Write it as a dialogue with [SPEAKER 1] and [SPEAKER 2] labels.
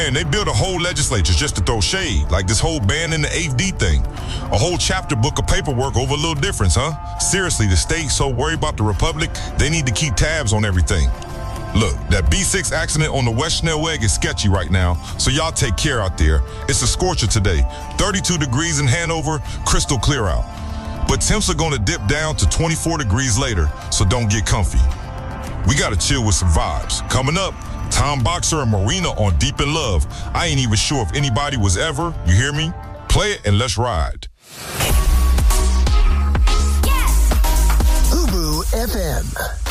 [SPEAKER 1] Man, they built a whole legislature just to throw shade, like this whole ban in the 8D thing. A whole chapter book of paperwork over a little difference, huh? Seriously, the state's so worried about the Republic, they need to keep tabs on everything. Look, that B6 accident on the West Schnellweg is sketchy right now, so y'all take care out there. It's a scorcher today. 32 degrees in Hanover, crystal clear out. But temps are gonna dip down to 24 degrees later, so don't get comfy. We gotta chill with some vibes. Coming up, Tom Boxer and Marina on Deep in Love. I ain't even sure if anybody was ever, you hear me? Play it and let's ride.
[SPEAKER 2] Yes! Ubu FM.